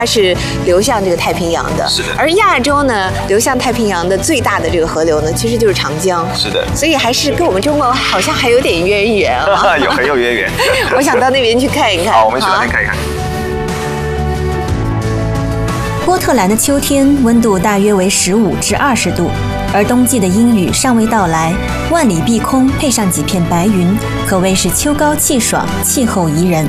它是流向这个太平洋的。 是的。 而亚洲呢，流向太平洋的最大的这个河流呢，其实就是长江。 是的。 所以还是跟我们中国好像还有点渊源啊。 很有渊源。 我想到那边去看一看。 好，我们去那边看一看。 波特兰的秋天温度大约为15至20度，而冬季的阴雨尚未到来，万里碧空配上几片白云，可谓是秋高气爽，气候宜人。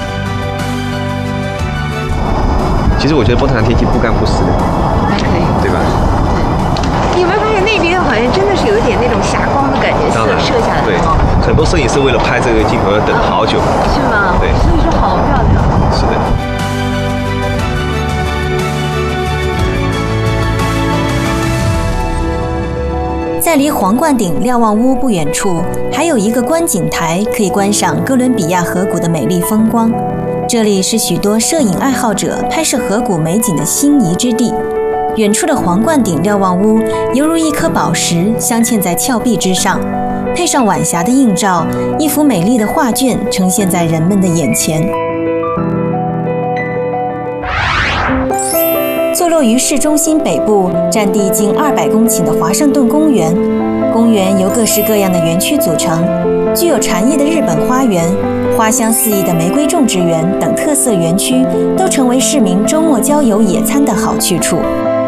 其实我觉得波特兰天气不干不湿的， 还可以， 对吧？ 对。你有没有发现那边好像真的是有一点那种霞光的感觉，射下来。 对，很多摄影师为了拍这个镜头要等好久。 是吗？ 对。 所以说好漂亮。 是的。 在离皇冠顶瞭望屋不远处，还有一个观景台，可以观赏哥伦比亚河谷的美丽风光。这里是许多摄影爱好者拍摄河谷美景的心仪之地。远处的皇冠顶瞭望屋犹如一颗宝石镶嵌在峭壁之上，配上晚霞的映照，一幅美丽的画卷呈现在人们的眼前。坐落于市中心北部，占地近200公顷的华盛顿公园，公园由各式各样的园区组成，具有禅意的日本花园、花香四溢的玫瑰种植园等特色园区，都成为市民周末郊游野餐的好去处。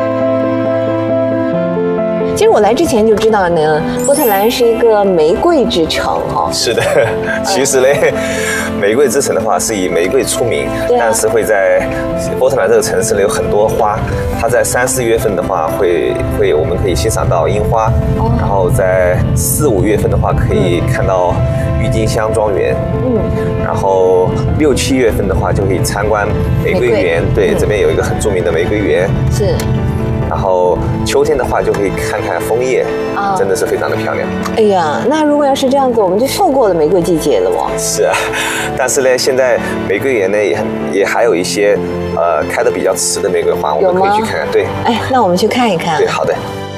其实我来之前就知道呢，波特兰是一个玫瑰之城哈。 是的，其实嘞，玫瑰之城的话是以玫瑰出名，但是会在波特兰这个城市呢有很多花，它在3、4月份的话我们可以欣赏到樱花，然后在4、5月份的话可以看到郁金香庄园，然后6、7月份的话就可以参观玫瑰园，对，这边有一个很著名的玫瑰园。 是。 然后秋天的话就可以看看枫叶，真的是非常的漂亮。 哎呀，那如果要是这样子，我们就错过了玫瑰季节了哦。 是啊，但是呢，现在玫瑰园呢也还有一些开得比较迟的玫瑰花，我们可以去看看。对， 哎，那我们去看一看。 对，好的。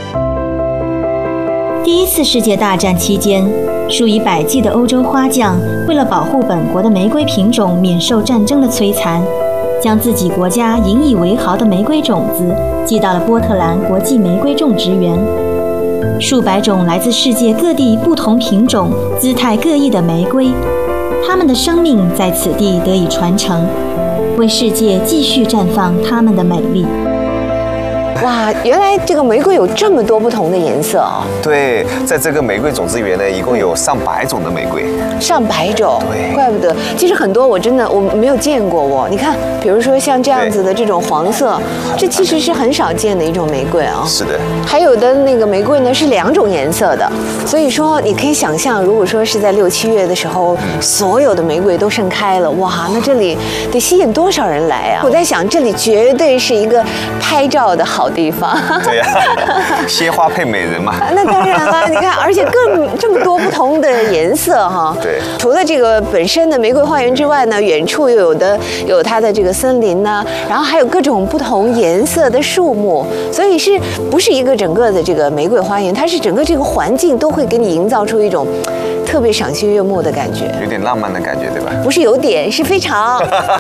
第1次世界大战期间，数以百计的欧洲花匠为了保护本国的玫瑰品种免受战争的摧残，将自己国家引以为豪的玫瑰种子寄到了波特兰国际玫瑰种植园。数百种来自世界各地不同品种、姿态各异的玫瑰，它们的生命在此地得以传承，为世界继续绽放它们的美丽。 哇，原来这个玫瑰有这么多不同的颜色啊！ 对，在这个玫瑰种子园呢，一共有上百种的玫瑰。 上百种， 对， 怪不得。其实很多我没有见过哦。你看，比如说像这样子的这种黄色，这其实是很少见的一种玫瑰啊。 是的。还有的那个玫瑰呢是2种颜色的，所以说你可以想象，如果说是在6、7月的时候，所有的玫瑰都盛开了，哇，那这里得吸引多少人来啊！我在想，这里绝对是一个拍照的好地方。 对呀，鲜花配美人嘛。 那当然了，你看，而且这么多不同的颜色哈。 对。 除了这个本身的玫瑰花园之外呢，远处又有它的这个森林呢，然后还有各种不同颜色的树木，所以是不是一个整个的这个玫瑰花园？它是整个这个环境都会给你营造出一种特别赏心悦目的感觉， 有点浪漫的感觉，对吧？ 不是有点，是非常。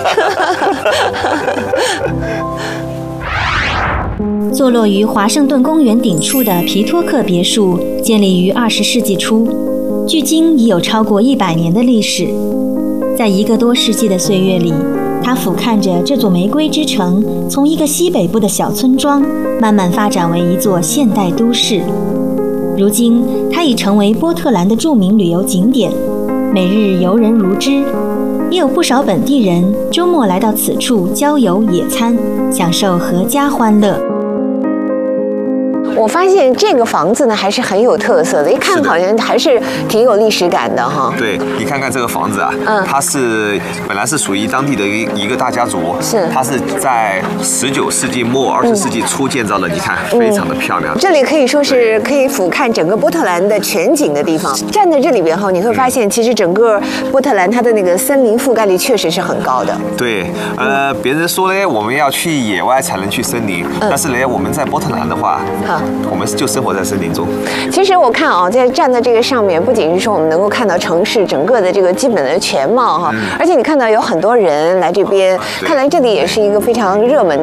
坐落于华盛顿公园顶处的皮托克别墅，建立于20世纪初，距今已有超过100年的历史。在1个多世纪的岁月里，它俯瞰着这座玫瑰之城，从一个西北部的小村庄，慢慢发展为一座现代都市。如今，它已成为波特兰的著名旅游景点，每日游人如织。也有不少本地人周末来到此处郊游野餐，享受阖家欢乐。 我发现这个房子呢还是很有特色的，一看好像还是挺有历史感的哈。 对，你看看这个房子啊，它是本来是属于当地的一个大家族， 是它是在19世纪末20世纪初建造的，你看非常的漂亮。 这里可以说是可以俯瞰整个波特兰的全景的地方。站在这里边后，你会发现其实整个波特兰它的那个森林覆盖率确实是很高的。 对，别人说呢，我们要去野外才能去森林，但是呢，我们在波特兰的话，我们就生活在森林中。 其实我看啊，站在这个上面，不仅是说我们能够看到城市整个的这个基本的全貌哈，而且你看到有很多人来这边，看来这里也是一个非常热门的